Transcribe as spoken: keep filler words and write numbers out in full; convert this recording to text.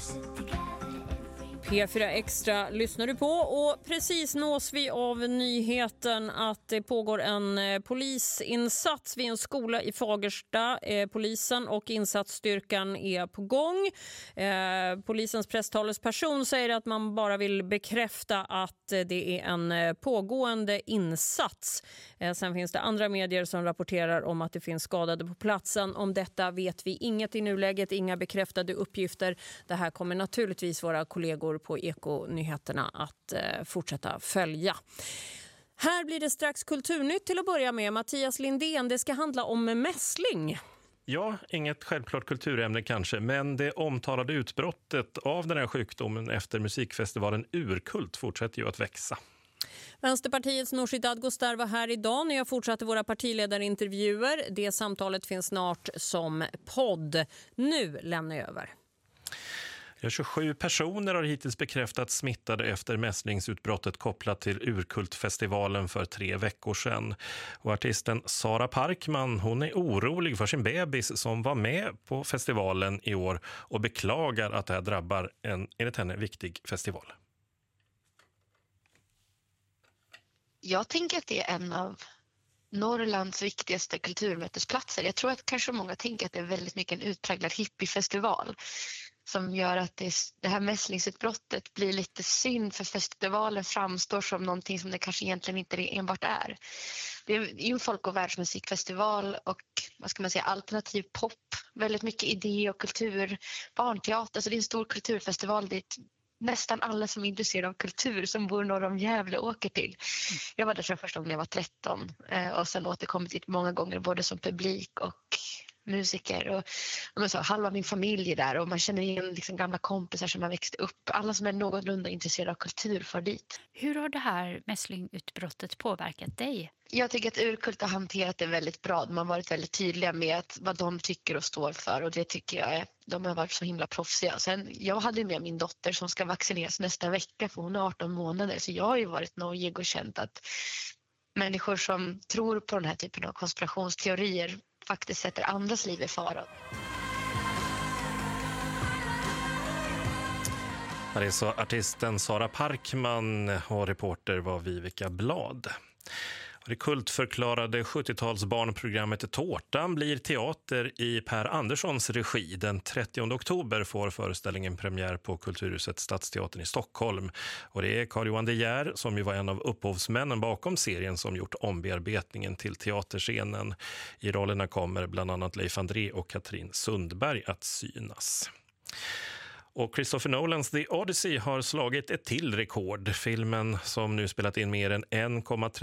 P fyra Extra lyssnar du på, och precis nås vi av nyheten att det pågår en eh, polisinsats vid en skola i Fagersta. Eh, polisen och insatsstyrkan är på gång. Eh, polisens presstalesperson säger att man bara vill bekräfta att eh, det är en eh, pågående insats. Eh, sen finns det andra medier som rapporterar om att det finns skadade på platsen. Om detta vet vi inget i nuläget, inga bekräftade uppgifter. Det här kommer naturligtvis våra kollegor på Eko-nyheterna att eh, fortsätta följa. Här blir det strax kulturnytt till att börja med. Mattias Lindén, det ska handla om mässling. Ja, inget självklart kulturämne kanske, men det omtalade utbrottet av den här sjukdomen efter musikfestivalen Urkult fortsätter ju att växa. Vänsterpartiets Nooshi Dadgostar var här idag när jag fortsatte våra partiledarintervjuer. Det samtalet finns snart som podd. Nu lämnar jag över. Ja, tjugosju personer har hittills bekräftat smittade efter mässlingsutbrottet kopplat till Urkultfestivalen för tre veckor sedan. Och artisten Sara Parkman, hon är orolig för sin bebis som var med på festivalen i år och beklagar att det här drabbar en, enligt henne, viktig festival. Jag tänker att det är en av Norrlands viktigaste kulturmötesplatser. Jag tror att kanske många tänker att det är väldigt mycket en utpräglad hippiefestival som gör att det, det här mässlingsutbrottet blir lite synd, för festivalen framstår som någonting som det kanske egentligen inte enbart är. Det är ju en folk- och världsmusikfestival och vad ska man säga, alternativ pop, väldigt mycket idé och kultur, barnteater, så det är en stor kulturfestival dit nästan alla som är intresserade av kultur som bor norr om Gävle åker till. Jag var där för första gången jag var tretton och sen återkommit dit många gånger både som publik och musiker, och, och så, halva min familj är där och man känner igen liksom gamla kompisar som har växt upp. Alla som är någorlunda intresserade av kultur för dit. Hur har det här mässlingutbrottet påverkat dig? Jag tycker att Urkult har hanterat det väldigt bra. De har varit väldigt tydliga med att, vad de tycker och står för, och det tycker jag är, de har varit så himla proffsiga. Sen, jag hade med min dotter som ska vaccineras nästa vecka för hon är arton månader, så jag har ju varit nojig och känt att människor som tror på den här typen av konspirationsteorier faktiskt sätter andras liv i fara. Det är så artisten Sara Parkman och reporter var Vivica Blad. Det kultförklarade sjuttio-tals barnprogrammet Tårtan blir teater i Per Anderssons regi. Den trettionde oktober får föreställningen premiär på Kulturhuset Stadsteatern i Stockholm. Och det är Carl-Johan De Geer, som ju var en av upphovsmännen bakom serien, som gjort ombearbetningen till teaterscenen. I rollerna kommer bland annat Leif André och Katrin Sundberg att synas. Och Christopher Nolans The Odyssey har slagit ett till rekord. Filmen, som nu spelat in mer än en komma tre